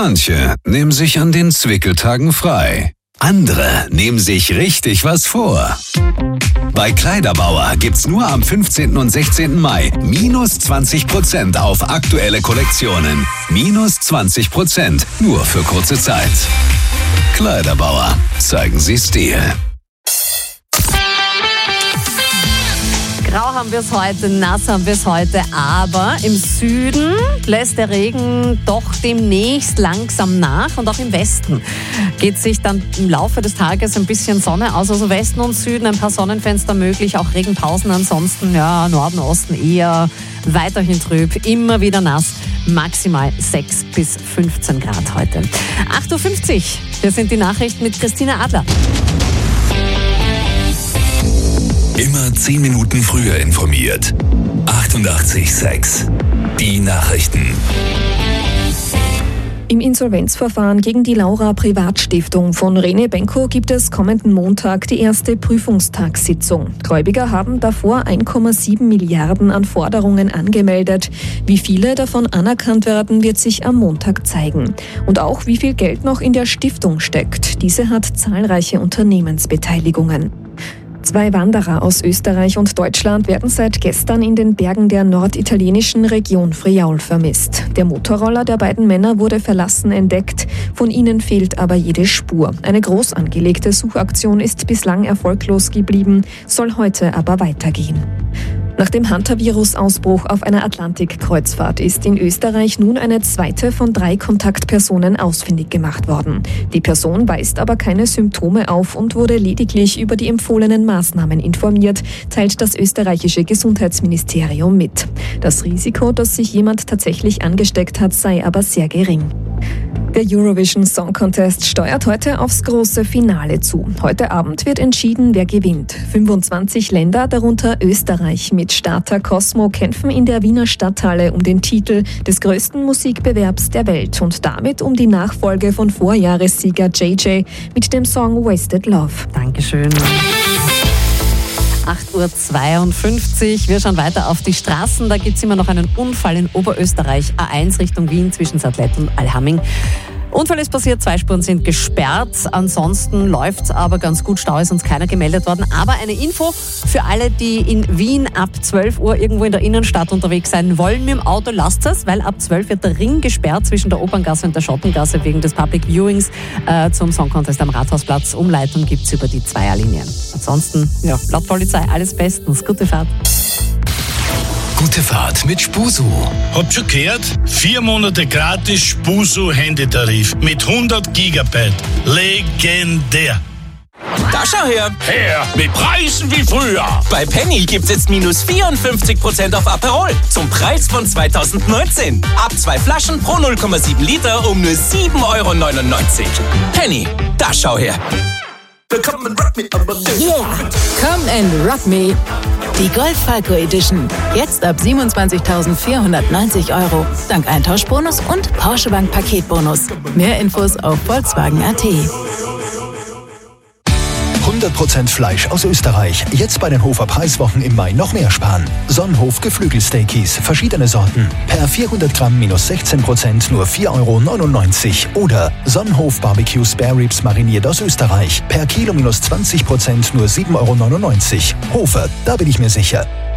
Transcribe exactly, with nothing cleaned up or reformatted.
Manche nehmen sich an den Zwickeltagen frei. Andere nehmen sich richtig was vor. Bei Kleiderbauer gibt's nur am fünfzehnten und sechzehnten Mai minus zwanzig Prozent auf aktuelle Kollektionen. Minus zwanzig Prozent nur für kurze Zeit. Kleiderbauer, zeigen Sie Stil. Grau haben wir es heute, nass haben wir es heute, aber im Süden lässt der Regen doch demnächst langsam nach und auch im Westen geht sich dann im Laufe des Tages ein bisschen Sonne aus. Also Westen und Süden ein paar Sonnenfenster möglich, auch Regenpausen, ansonsten ja, Norden, Osten eher weiterhin trüb, immer wieder nass, maximal sechs bis fünfzehn Grad heute. acht Uhr fünfzig, hier sind die Nachrichten mit Christina Adler. Immer zehn Minuten früher informiert. achtundachtzig Komma sechs. Die Nachrichten. Im Insolvenzverfahren gegen die Laura Privatstiftung von Rene Benko gibt es kommenden Montag die erste Prüfungstagssitzung. Gläubiger haben davor eins Komma sieben Milliarden an Forderungen angemeldet. Wie viele davon anerkannt werden, wird sich am Montag zeigen. Und auch wie viel Geld noch in der Stiftung steckt. Diese hat zahlreiche Unternehmensbeteiligungen. Zwei Wanderer aus Österreich und Deutschland werden seit gestern in den Bergen der norditalienischen Region Friaul vermisst. Der Motorroller der beiden Männer wurde verlassen entdeckt, von ihnen fehlt aber jede Spur. Eine groß angelegte Suchaktion ist bislang erfolglos geblieben, soll heute aber weitergehen. Nach dem Hantavirus-Ausbruch auf einer Atlantikkreuzfahrt ist in Österreich nun eine zweite von drei Kontaktpersonen ausfindig gemacht worden. Die Person weist aber keine Symptome auf und wurde lediglich über die empfohlenen Maßnahmen informiert, teilt das österreichische Gesundheitsministerium mit. Das Risiko, dass sich jemand tatsächlich angesteckt hat, sei aber sehr gering. Der Eurovision Song Contest steuert heute aufs große Finale zu. Heute Abend wird entschieden, wer gewinnt. fünfundzwanzig Länder, darunter Österreich mit Starter Cosmo, kämpfen in der Wiener Stadthalle um den Titel des größten Musikbewerbs der Welt und damit um die Nachfolge von Vorjahressieger J J mit dem Song Wasted Love. Dankeschön. acht Uhr zweiundfünfzig. Wir schauen weiter auf die Straßen. Da gibt es immer noch einen Unfall in Oberösterreich. A eins Richtung Wien zwischen Satlet und Allhaming. Unfall ist passiert, zwei Spuren sind gesperrt. Ansonsten läuft es aber ganz gut. Stau ist uns keiner gemeldet worden. Aber eine Info für alle, die in Wien ab zwölf Uhr irgendwo in der Innenstadt unterwegs sein wollen mit dem Auto, lasst es, weil ab zwölf wird der Ring gesperrt zwischen der Operngasse und der Schottengasse wegen des Public Viewings äh, zum Song Contest am Rathausplatz. Umleitung gibt es über die Zweierlinien. Ansonsten, ja, laut Polizei alles bestens. Gute Fahrt. Gute Fahrt mit Spusu. Habt schon gehört? Vier Monate gratis Spusu-Handytarif mit hundert Gigabyte. Legendär. Da schau her. Her, mit Preisen wie früher. Bei Penny gibt's jetzt minus vierundfünfzig Prozent auf Aperol zum Preis von zweitausendneunzehn. Ab zwei Flaschen pro null Komma sieben Liter um nur sieben Euro neunundneunzig. Penny, da schau her. Yeah, come and rock me. Die Golf Falco Edition. Jetzt ab siebenundzwanzigtausendvierhundertneunzig Euro. Dank Eintauschbonus und Porsche Bank Paketbonus. Mehr Infos auf Volkswagen Punkt at. hundert Prozent Fleisch aus Österreich. Jetzt bei den Hofer Preiswochen im Mai noch mehr sparen. Sonnenhof Geflügelsteakies, verschiedene Sorten. Per vierhundert Gramm minus sechzehn Prozent nur vier Euro neunundneunzig. Oder Sonnenhof Barbecue Spare Ribs mariniert aus Österreich. Per Kilo minus zwanzig Prozent nur sieben Euro neunundneunzig. Hofer, da bin ich mir sicher.